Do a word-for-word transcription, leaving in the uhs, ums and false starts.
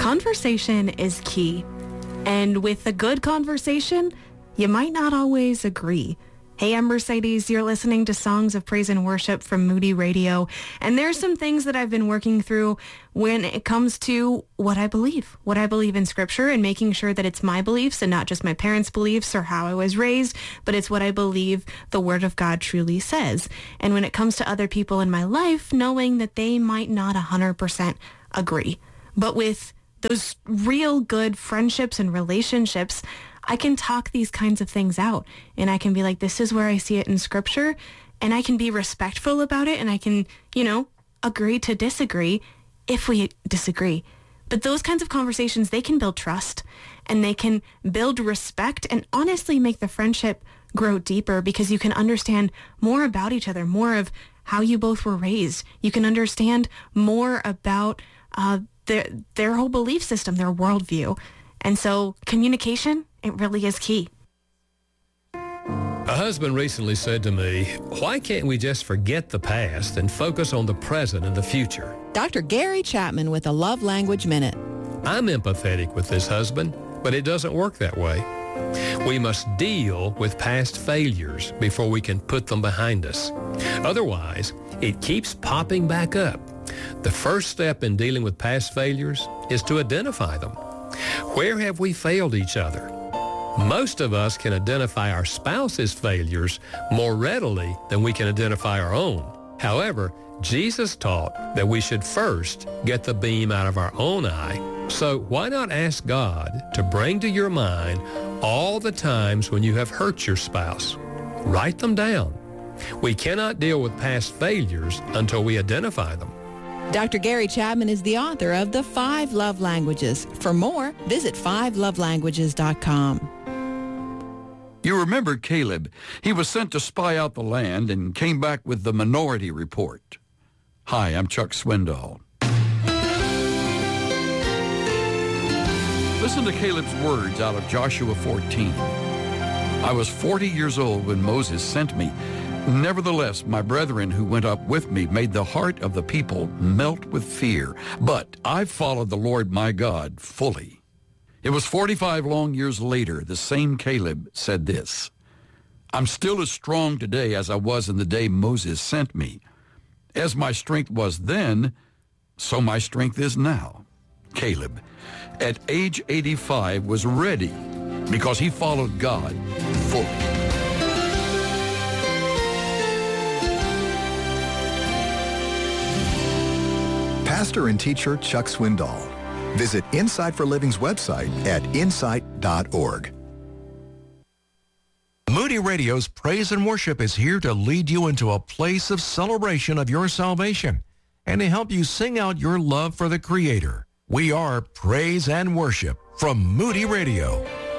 Conversation is key. And with a good conversation, you might not always agree. Hey, I'm Mercedes. You're listening to Songs of Praise and Worship from Moody Radio. And there's some things that I've been working through when it comes to what I believe, what I believe in Scripture, and making sure that it's my beliefs and not just my parents' beliefs or how I was raised, but it's what I believe the Word of God truly says. And when it comes to other people in my life, knowing that they might not one hundred percent agree. But with those real good friendships and relationships, I can talk these kinds of things out, and I can be like, this is where I see it in Scripture, and I can be respectful about it, and I can, you know, agree to disagree if we disagree. But those kinds of conversations, they can build trust, and they can build respect, and honestly make the friendship grow deeper, because you can understand more about each other, more of how you both were raised. You can understand more about uh, their, their whole belief system, their worldview. And so communication, it really is key. A husband recently said to me, why can't we just forget the past and focus on the present and the future? Doctor Gary Chapman with a Love Language Minute. I'm empathetic with this husband, but it doesn't work that way. We must deal with past failures before we can put them behind us. Otherwise, it keeps popping back up. The first step in dealing with past failures is to identify them. Where have we failed each other? Most of us can identify our spouse's failures more readily than we can identify our own. However, Jesus taught that we should first get the beam out of our own eye. So why not ask God to bring to your mind all the times when you have hurt your spouse? Write them down. We cannot deal with past failures until we identify them. Doctor Gary Chapman is the author of The Five Love Languages. For more, visit five love languages dot com. You remember Caleb. He was sent to spy out the land and came back with the Minority Report. Hi, I'm Chuck Swindoll. Listen to Caleb's words out of Joshua fourteen. I was forty years old when Moses sent me. Nevertheless, my brethren who went up with me made the heart of the people melt with fear. But I followed the Lord my God fully. It was forty-five long years later, the same Caleb said this, I'm still as strong today as I was in the day Moses sent me. As my strength was then, so my strength is now. Caleb, at age eighty-five, was ready because he followed God fully. Pastor and teacher Chuck Swindoll. Visit Insight for Living's website at insight dot org. Moody Radio's Praise and Worship is here to lead you into a place of celebration of your salvation and to help you sing out your love for the Creator. We are Praise and Worship from Moody Radio.